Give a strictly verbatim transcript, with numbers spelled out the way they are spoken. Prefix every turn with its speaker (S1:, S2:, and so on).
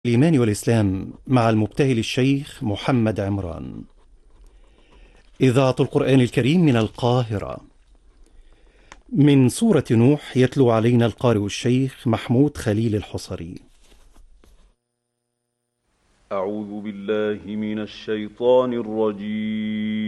S1: الإيمان والإسلام مع المبتهل الشيخ محمد عمران. إذاعة القرآن الكريم من القاهرة، من سورة نوح، يتلو علينا القارئ الشيخ محمود خليل الحصري.
S2: أعوذ بالله من الشيطان الرجيم.